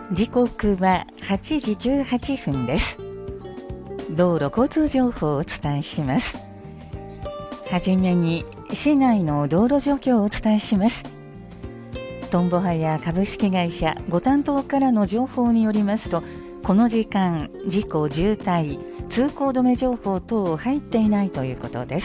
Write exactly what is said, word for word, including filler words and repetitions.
時刻ははちじじゅうはっぷんです。道路交通情報をお伝えします。はじめに市内の道路状況をお伝えします。トンボハヤ株式会社ご担当からの情報によりますと、この時間事故渋滞通行止め情報等入っていないということです。